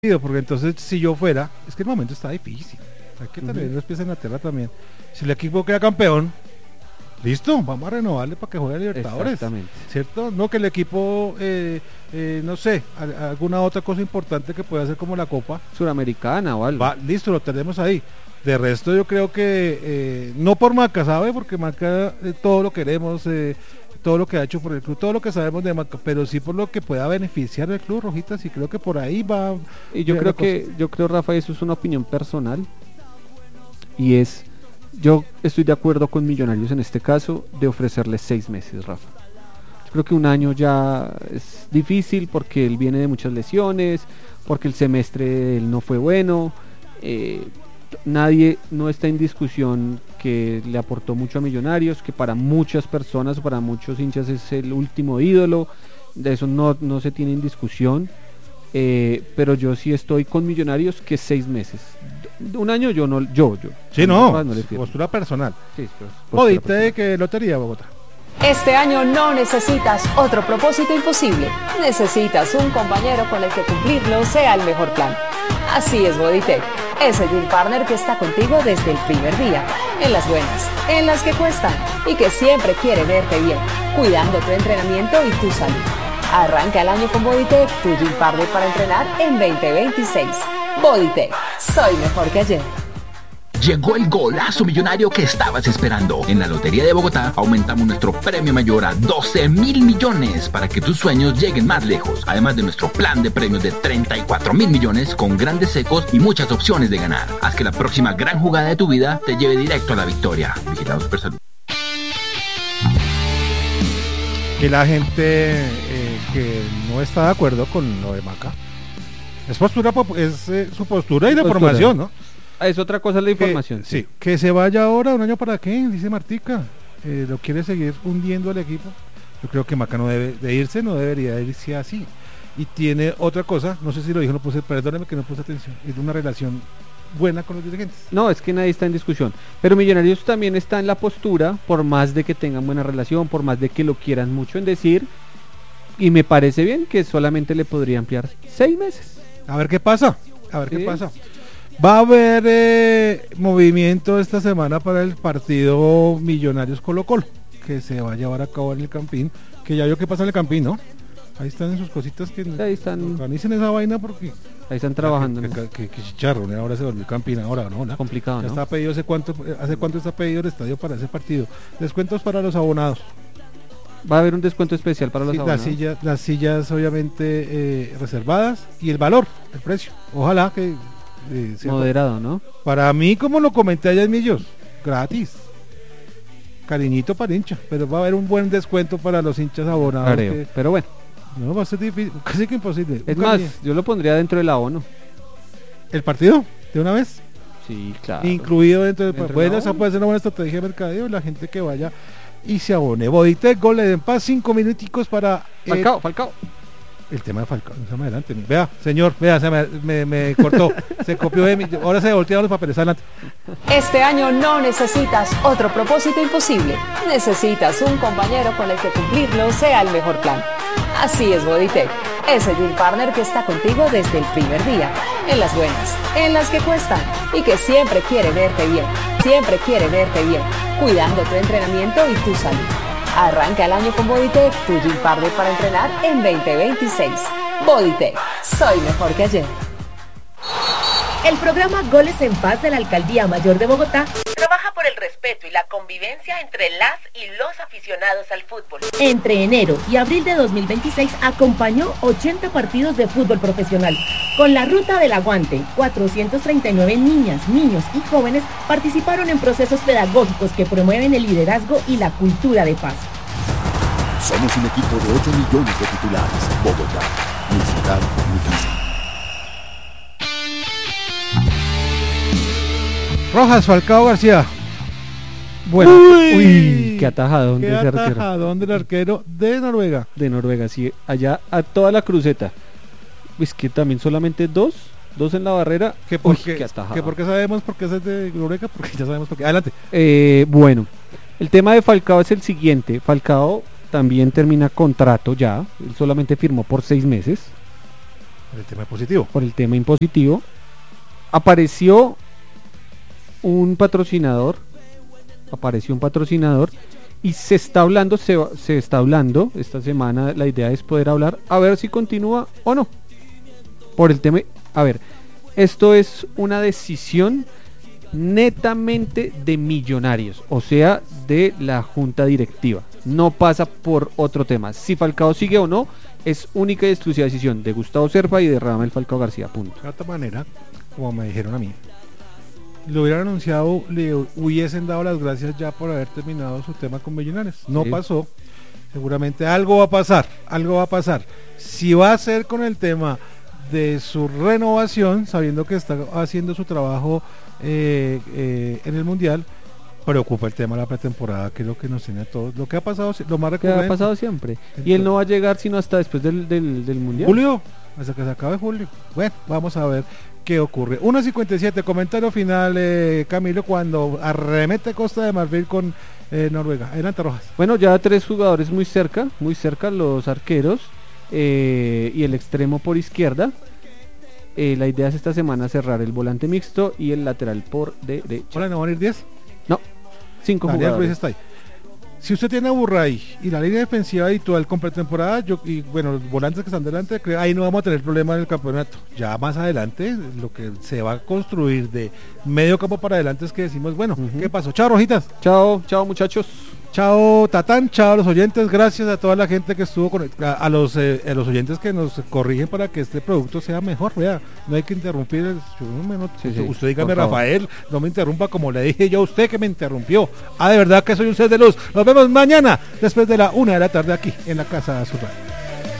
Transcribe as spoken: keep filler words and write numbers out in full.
porque entonces si yo fuera, es que el momento está difícil, hay que tener uh-huh. los pies en la tierra también. Si el equipo queda campeón, listo, vamos a renovarle para que juegue a Libertadores, ¿cierto? No que el equipo, eh, eh, no sé, a, a alguna otra cosa importante que pueda hacer como la Copa Suramericana o algo. Va, listo, lo tenemos ahí. De resto yo creo que, eh, no por Maca, ¿sabe? Porque Maca eh, todo lo queremos, eh, todo lo que ha hecho por el club, todo lo que sabemos de Maca, pero sí por lo que pueda beneficiar al club Rojitas, y creo que por ahí va. Y yo creo que, yo creo, Rafa, eso es una opinión personal, y es, yo estoy de acuerdo con Millonarios en este caso, de ofrecerles seis meses, Rafa. Yo creo que un año ya es difícil, porque él viene de muchas lesiones, porque el semestre de él no fue bueno, eh, nadie, no está en discusión que le aportó mucho a Millonarios, que para muchas personas, para muchos hinchas es el último ídolo, de eso no, no se tiene en discusión, eh, pero yo sí estoy con Millonarios que seis meses, un año yo no, yo, yo. Sí, no, no postura personal. Sí, Bodite de que Lotería Bogotá. Este año no necesitas otro propósito imposible, necesitas un compañero con el que cumplirlo sea el mejor plan. Así es Boditec, ese Gym Partner que está contigo desde el primer día, en las buenas, en las que cuestan, y que siempre quiere verte bien, cuidando tu entrenamiento y tu salud. Arranca el año con Boditec, tu Gym Partner para entrenar en veinte veintiséis. Boditec, soy mejor que ayer. Llegó el golazo millonario que estabas esperando. En la Lotería de Bogotá aumentamos nuestro premio mayor a doce mil millones para que tus sueños lleguen más lejos. Además de nuestro plan de premios de treinta y cuatro mil millones con grandes secos y muchas opciones de ganar. Haz que la próxima gran jugada de tu vida te lleve directo a la victoria. Vigilado Supersalud. Que la gente eh, que no está de acuerdo con lo de Maca, es postura, es eh, su postura y la postura. Formación, ¿no? Es otra cosa la información. Que, sí. sí, que se vaya ahora, un año para qué, dice Martica. Eh, lo quiere seguir hundiendo al equipo. Yo creo que Maca no debe de irse, no debería irse así. Y tiene otra cosa, no sé si lo dijo, no puse, perdóneme que no puse atención. Es una relación buena con los dirigentes. No, es que nadie está en discusión. Pero Millonarios también está en la postura, por más de que tengan buena relación, por más de que lo quieran mucho en decir. Y me parece bien que solamente le podría ampliar seis meses. A ver qué pasa, a ver sí. qué pasa. Va a haber eh, movimiento esta semana para el partido Millonarios Colo Colo, que se va a llevar a cabo en el Campín, que ya vio que pasa en el Campín, ¿no? Ahí están en sus cositas que ahí están, organicen esa vaina porque ahí están trabajando. Que, que, que, que chicharro, ¿no? Ahora se volvió Campín, ahora no, ¿no? Complicado, ya ¿no? Está pedido hace cuánto, hace cuánto está pedido el estadio para ese partido. Descuentos para los abonados. Va a haber un descuento especial para los sí, abonados. Las sillas, las sillas obviamente eh, reservadas y el valor, el precio. Ojalá que Eh, moderado, ¿no? Para mí, como lo comenté allá en Millos, gratis, cariñito para hincha, pero va a haber un buen descuento para los hinchas abonados. Que, pero bueno, no va a ser difícil, casi que imposible. Es más, yo lo pondría dentro del abono. ¿El partido? ¿De una vez? Sí, claro. Incluido dentro del partido. Bueno, esa puede ser una buena estrategia de mercadeo, la gente que vaya y se abone. Boditec, gol de paz, cinco minuticos para Falcao, eh, Falcao. El tema de Falcao, no se me adelante. Vea, señor, vea, se me, me, me cortó. Se copió de mí. Ahora se voltearon los papeles. Adelante. Este año no necesitas otro propósito imposible. Necesitas un compañero con el que cumplirlo sea el mejor plan. Así es Boditec, ese Gym Partner que está contigo desde el primer día. En las buenas, en las que cuestan, y que siempre quiere verte bien. Siempre quiere verte bien, cuidando tu entrenamiento y tu salud. Arranca el año con Boditec, tu Gym Partner para entrenar en veinte veintiséis. Boditec, soy mejor que ayer. El programa Goles en Paz de la Alcaldía Mayor de Bogotá trabaja por el respeto y la convivencia entre las y los aficionados al fútbol. Entre enero y abril de dos mil veintiséis acompañó ochenta partidos de fútbol profesional. Con la Ruta del Aguante, cuatrocientos treinta y nueve niñas, niños y jóvenes participaron en procesos pedagógicos que promueven el liderazgo y la cultura de paz. Somos un equipo de ocho millones de titulares. Bogotá, mi ciudad, mi casa. Rojas, Falcao, García. Bueno, uy, uy qué atajadón qué de ese arquero. Qué atajadón del arquero de Noruega. De Noruega, sí, allá a toda la cruceta. Pues que también solamente dos, dos en la barrera. Que porque, uy, que porque sabemos por qué es de Noruega, porque ya sabemos por qué. Adelante. Eh, bueno, el tema de Falcao es el siguiente. Falcao también termina contrato ya, él solamente firmó por seis meses. Por el tema positivo. Por el tema impositivo. Apareció un patrocinador, apareció un patrocinador y se está hablando, se, se está hablando esta semana, la idea es poder hablar, a ver si continúa o no. Por el tema, a ver, esto es una decisión netamente de Millonarios, o sea, de la junta directiva. No pasa por otro tema. Si Falcao sigue o no, es única y exclusiva decisión de Gustavo Serpa y de Radamel Falcao García, punto. De otra manera, como me dijeron a mí, lo hubieran anunciado, le hubiesen dado las gracias ya por haber terminado su tema con Millonarios. No sí. pasó. Seguramente algo va a pasar, algo va a pasar. Si va a ser con el tema de su renovación, sabiendo que está haciendo su trabajo eh, eh, en el Mundial, preocupa el tema de la pretemporada, que es lo que nos tiene a todos. Lo que ha pasado, lo más recurrente. ha pasado siempre. Entonces, y él no va a llegar sino hasta después del, del, del Mundial. Julio, hasta que se acabe julio. Bueno, vamos a ver qué ocurre. uno cincuenta y siete, comentario final, eh, Camilo, cuando arremete Costa de Marfil con eh, Noruega. Adelante, Rojas. Bueno, ya tres jugadores muy cerca, muy cerca, los arqueros eh, y el extremo por izquierda. Eh, la idea es esta semana cerrar el volante mixto y el lateral por derecha. ¿Hola, no van a ir diez? No, cinco Daniel jugadores. Ruiz está ahí. Si usted tiene a Burray y la línea defensiva habitual con pretemporada, yo, y bueno, los volantes que están delante, creo, ahí no vamos a tener problema en el campeonato. Ya más adelante, lo que se va a construir de medio campo para adelante es que decimos, bueno, uh-huh. ¿qué pasó? Chao, Rojitas. Chao, chao, muchachos. Chao, Tatán, chao a los oyentes, gracias a toda la gente que estuvo con a, a los eh, a los oyentes que nos corrigen para que este producto sea mejor, vea, no hay que interrumpir, el, yo, no, no, sí, usted, sí, usted dígame, Rafael, no me interrumpa como le dije yo a usted que me interrumpió. Ah, de verdad que soy un ser de luz. Nos vemos mañana después de la una de la tarde aquí en la Casa Azul Radio.